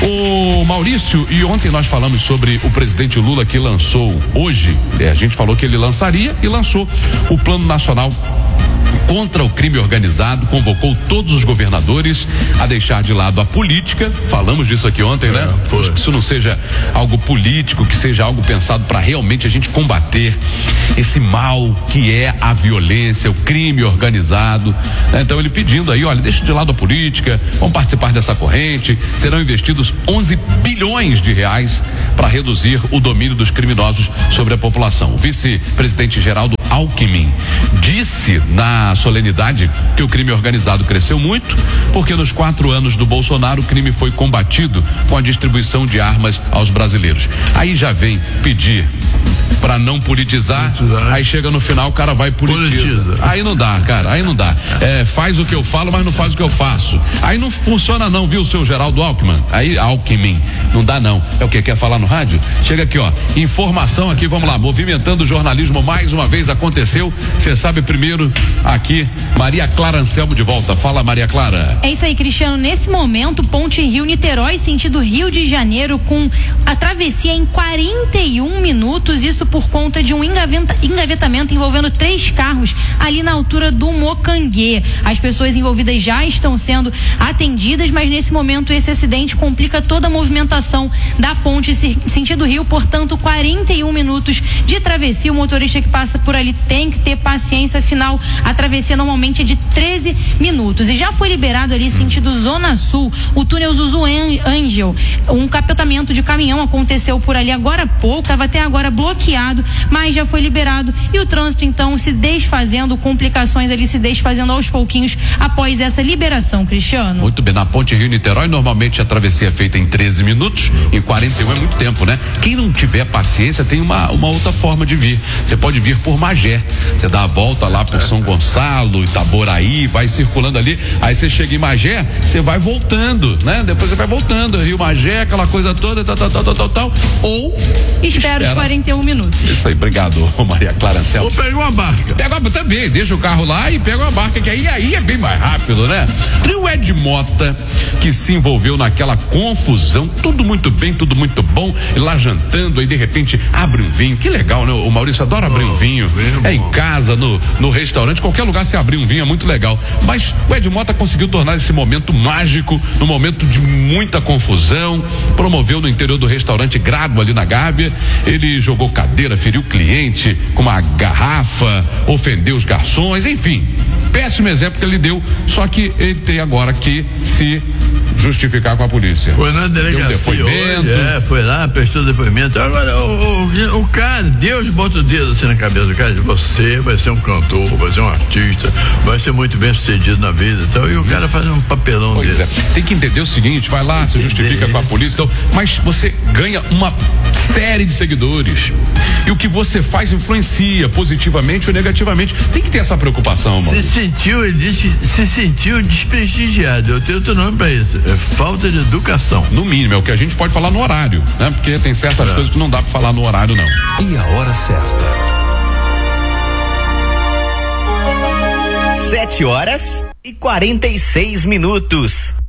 O Maurício, e ontem nós falamos sobre o presidente Lula que lançou hoje, a gente falou que ele lançaria e lançou o Plano Nacional contra o crime organizado, convocou todos os governadores a deixar de lado a política. Falamos disso aqui ontem, né? Que isso não seja algo político, que seja algo pensado para realmente a gente combater esse mal que é a violência, o crime organizado, né? Então ele pedindo aí, olha, deixa de lado a política, vamos participar dessa corrente, serão investidos 11 bilhões de reais para reduzir o domínio dos criminosos sobre a população. O vice-presidente Geraldo Alckmin disse na solenidade que o crime organizado cresceu muito, porque nos 4 anos do Bolsonaro o crime foi combatido com a distribuição de armas aos brasileiros. Aí já vem pedir para não politizar, aí chega no final o cara vai politiza. Aí não dá, cara, aí não dá. Faz o que eu falo, mas não faz o que eu faço. Aí não funciona não, viu, seu Geraldo Alckmin? Aí, Alckmin, não dá não. É o que? Quer falar no rádio? Chega aqui, ó, informação aqui, vamos lá, movimentando o jornalismo mais uma vez aconteceu, você sabe primeiro aqui, Maria Clara Anselmo de volta. Fala, Maria Clara. É isso aí, Cristiano, nesse momento, Ponte Rio-Niterói, sentido Rio de Janeiro, com a travessia em 41 minutos, isso por conta de um engavetamento envolvendo 3 carros ali na altura do Mocanguê. As pessoas envolvidas já estão sendo atendidas, mas nesse momento esse acidente complica toda a movimentação da ponte sentido Rio, portanto 41 minutos de travessia. O motorista que passa por ali tem que ter paciência, afinal a travessia normalmente é de 13 minutos e já foi liberado ali sentido Zona Sul, o túnel Zuzu Angel. Um capotamento de caminhão aconteceu por ali agora há pouco, estava até agora bloqueado, mas já foi liberado e o trânsito então se desfazendo, complicações ali se desfazendo aos pouquinhos após essa liberação, Cristiano. Muito bem, na Ponte Rio-Niterói normalmente a travessia é feita em 13 minutos, em 41 é muito tempo, né? Quem não tiver paciência tem uma outra forma de vir. Você pode vir por Magé, você dá a volta lá por São Gonçalo, Itaboraí, vai circulando ali, aí você chega em Magé, você vai voltando, né? Depois você vai voltando, Rio Magé, aquela coisa toda, tal, ou espera os 41 minutos. Isso aí, obrigado, Maria Clara Anselmo. Ou pega uma barca. Também, deixa o carro lá e pega uma barca, que aí é bem mais rápido, né? E o Ed Mota, que se envolveu naquela confusão, tudo muito bem, tudo muito bom, e lá jantando, aí de repente abre um vinho, que legal, né? O Maurício adora abrir um vinho, em casa, no restaurante, qualquer lugar se abrir um vinho é muito legal, mas o Ed Mota conseguiu tornar esse momento mágico, num momento de muita confusão, promoveu no interior do restaurante Grado ali na Gávea, ele jogou cadeira, feriu cliente com uma garrafa, ofendeu os garçons, enfim, péssimo exemplo que ele deu, só que ele tem agora que se justificar com a polícia. Foi na delegacia hoje, foi lá, prestou depoimento. Agora, o cara, Deus bota o dedo assim na cabeça do cara, você vai ser um cantor, vai ser um artista, vai ser muito bem sucedido na vida, então, e o cara faz um papelão pois dele. Tem que entender o seguinte, vai lá, se justifica com a polícia, então, mas você ganha uma série de seguidores, e o que você faz influencia positivamente ou negativamente, tem que ter essa preocupação, mano. Ele disse, se sentiu desprestigiado, eu tenho outro nome pra isso, é falta de educação. No mínimo, é o que a gente pode falar no horário, né? Porque tem certas coisas que não dá pra falar no horário, não. E a hora certa. 7h46.